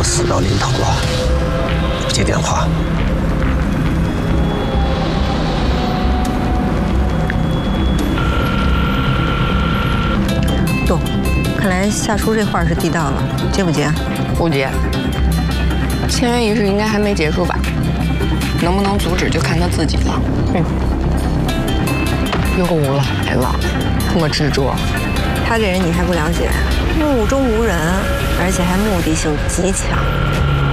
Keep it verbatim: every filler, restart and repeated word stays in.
死到临头了，不接电话。 哟，看来夏叔这话是地道了，接不接？ 不接。签约仪式应该还没结束吧？能不能阻止就看他自己了。嗯。又来了，这么执着。 他这人你还不了解，目中无人，而且还目的性极强。